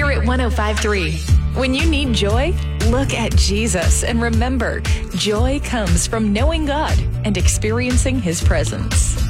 Spirit 105.3. When you need joy, look at Jesus and remember, joy comes from knowing God and experiencing His presence.